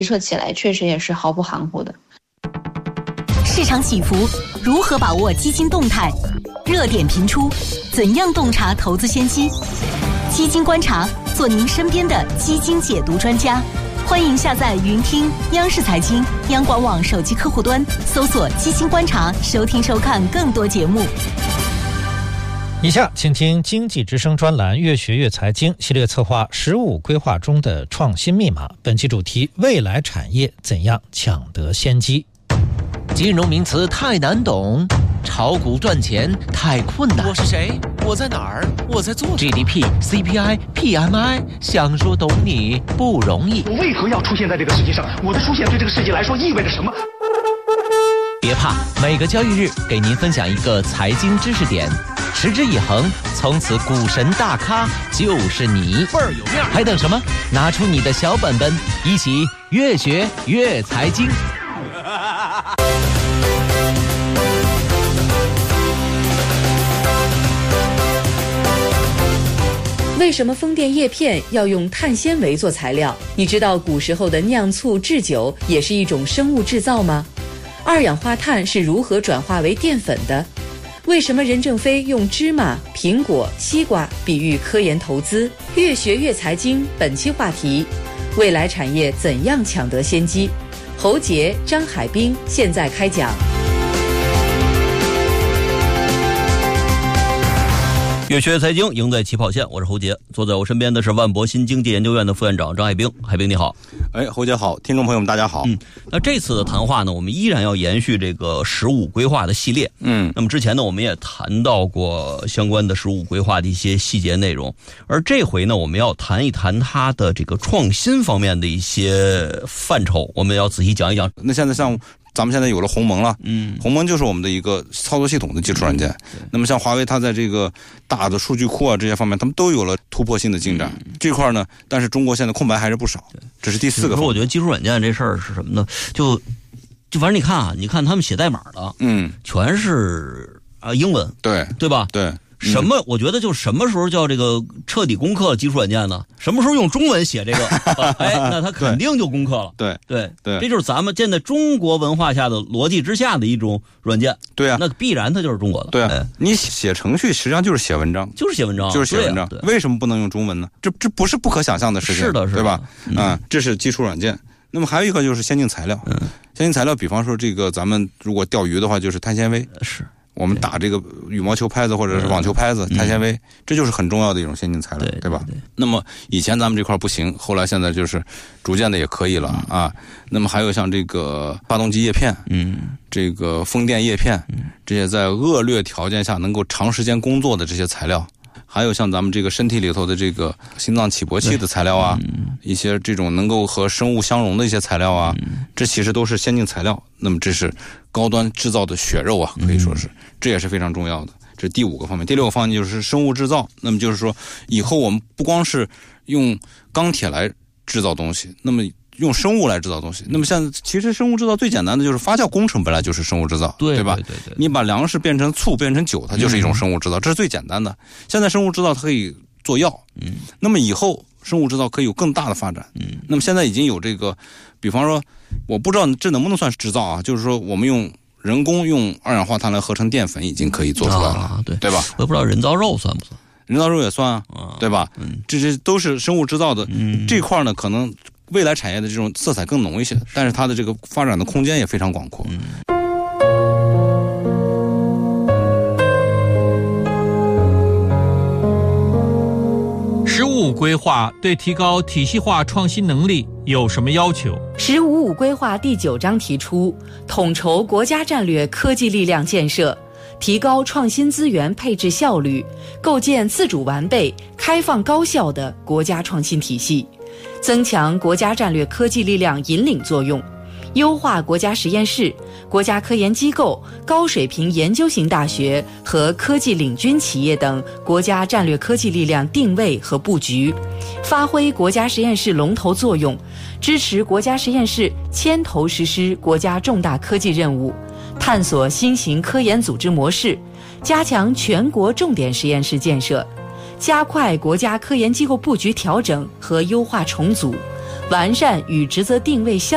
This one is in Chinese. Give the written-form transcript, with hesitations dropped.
设起来确实也是毫不含糊的。 市场起伏，如何把握基金动态？热点频出，怎样洞察投资先机？基金观察，做您身边的基金解读专家。欢迎下载云听央视财经、央广网手机客户端，搜索基金观察，收听收看更多节目。 以下请听经济之声专栏越学越财经系列策划15规划中的创新密码，本期主题：未来产业怎样抢得先机。 金融名词太难懂，炒股赚钱太困难。 我是谁？我在哪儿？我在做 GDP、CPI、PMI， 想说懂你不容易。 我为何要出现在这个世界上？我的出现对这个世界来说意味着什么？ 别怕，每个交易日给您分享一个财经知识点，持之以恒，从此股神大咖就是你， 倍儿有面。 还等什么？拿出你的小本本，一起越学越财经。 为什么风电叶片要用碳纤维做材料？你知道古时候的酿醋制酒也是一种生物制造吗？二氧化碳是如何转化为淀粉的？为什么任正非用芝麻、苹果、西瓜比喻科研投资？越学越财经，本期话题：未来产业怎样抢得先机？侯杰、张海滨现在开讲。 越学财经，赢在起跑线。我是侯杰，坐在我身边的是万博新经济研究院的副院长张海滨。海滨你好。 侯杰好，听众朋友们大家好。 那这次的谈话呢，我们依然要延续这个15规划的系列。那么之前呢，我们也谈到过相关的15规划的一些细节内容，而这回呢，我们要谈一谈它的这个创新方面的一些范畴，我们要仔细讲一讲。 那现在像咱们现在有了鸿蒙了，鸿蒙就是我们的一个操作系统的基础软件。那么像华为，它在这个大的数据库啊这些方面，他们都有了突破性的进展。这块呢，但是中国现在空白还是不少。这是第4个。 我觉得基础软件这事儿是什么呢？就反正你看啊，你看他们写代码的，全是英文，对吧？对。什么？我觉得就什么时候叫这个彻底攻克基础软件呢？什么时候用中文写这个？那他肯定就攻克了。对，这就是咱们现在中国文化下的逻辑之下的一种软件。对啊，那必然它就是中国的。 对啊，你写程序实际上就是写文章， 就是写文章。 为什么不能用中文呢？这不是不可想象的事情。是的，对吧？这是基础软件。那么还有一个就是先进材料。先进材料，比方说这个咱们如果钓鱼的话，就是碳纤维。是。我们打这个羽毛球拍子或者是网球拍子，碳纤维，这就是很重要的一种先进材料，对吧？那么以前咱们这块不行，后来现在就是逐渐的也可以了啊。那么还有像这个发动机叶片，这个风电叶片，这些在恶劣条件下能够长时间工作的这些材料。还有像咱们这个身体里头的这个心脏起搏器的材料啊，一些这种能够和生物相融的一些材料啊，这其实都是先进材料。那么这是高端制造的血肉啊，可以说是，这也是非常重要的。这是第5个方面。第6个方面就是生物制造。那么就是说，以后我们不光是用钢铁来制造东西，那么用生物来制造东西。那么现在其实生物制造最简单的就是发酵工程，本来就是生物制造，对吧？对。你把粮食变成醋变成酒，它就是一种生物制造，这是最简单的。现在生物制造它可以做药，那么以后生物制造可以有更大的发展。那么现在已经有这个，比方说，我不知道这能不能算是制造啊？就是说我们用人工用二氧化碳来合成淀粉，已经可以做出来了，对吧？ 我也不知道人造肉算不算。 人造肉也算啊，对吧？这些都是生物制造的。这块呢，可能未来产业的这种色彩更浓一些，但是它的这个发展的空间也非常广阔。 15规划对提高体系化创新能力有什么要求 ？15规划第9章提出，统筹国家战略科技力量建设，提高创新资源配置效率，构建自主完备、开放高效的国家创新体系，增强国家战略科技力量引领作用，优化国家实验室、国家科研机构、高水平研究型大学和科技领军企业等国家战略科技力量定位和布局，发挥国家实验室龙头作用，支持国家实验室牵头实施国家重大科技任务，探索新型科研组织模式，加强全国重点实验室建设，加快国家科研机构布局调整和优化重组，完善与职责定位相